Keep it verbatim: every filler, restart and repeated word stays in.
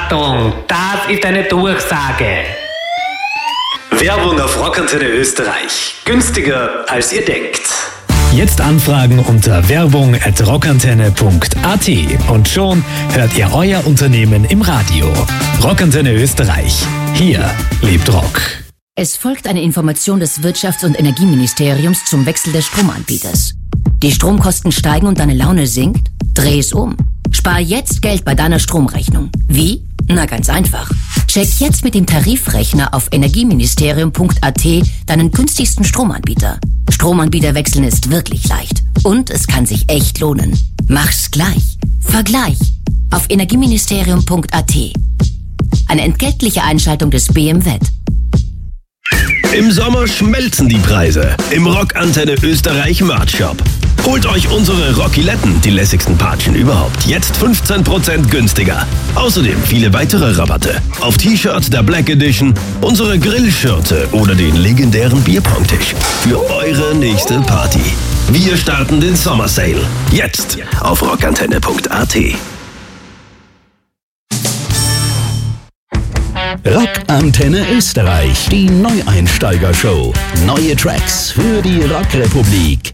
Achtung, das ist eine Durchsage. Werbung auf Rockantenne Österreich. Günstiger als ihr denkt. Jetzt anfragen unter werbung at rockantenne punkt a t und schon hört ihr euer Unternehmen im Radio. Rockantenne Österreich. Hier lebt Rock. Es folgt eine Information des Wirtschafts- und Energieministeriums zum Wechsel des Stromanbieters. Die Stromkosten steigen und deine Laune sinkt? Dreh es um. Spar jetzt Geld bei deiner Stromrechnung. Wie? Na, ganz einfach. Check jetzt mit dem Tarifrechner auf energieministerium punkt a t deinen günstigsten Stromanbieter. Stromanbieter wechseln ist wirklich leicht. Und es kann sich echt lohnen. Mach's gleich. Vergleich. Auf energieministerium punkt a t. Eine entgeltliche Einschaltung des B M W. Im Sommer schmelzen die Preise im Rockantenne Österreich Merch Shop. Holt euch unsere Rockiletten, die lässigsten Patschen überhaupt, jetzt fünfzehn Prozent günstiger. Außerdem viele weitere Rabatte auf T-Shirt der Black Edition, unsere Grillschürze oder den legendären Bierpongtisch für eure nächste Party. Wir starten den Sommer Sale jetzt auf rockantenne punkt a t. Rockantenne Österreich, die Neueinsteiger-Show. Neue Tracks für die Rockrepublik.